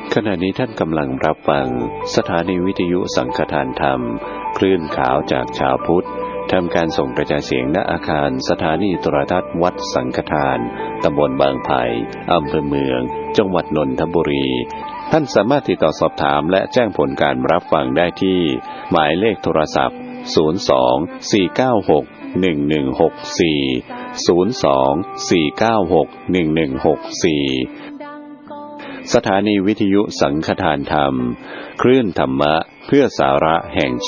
ขณะนี้ท่านกำลังรับฟังสถานีวิทยุสังฆทานธรรมคลื่นขาวจากชาวพุทธทำการส่งกระจายเสียงณอาคารสถานีโทรทัศน์วัดสังฆทานตำบลบางไผ่อำเภอเมืองจังหวัดนนทบุรีท่านสามารถติดต่อสอบถามและแจ้งผลการรับฟังได้ที่หมายเลขโทรศัพท์02-496-1164 สถานีวิทยุสังฆทานธรรมคลื่นธรรมะเพื่อสาระแห่ง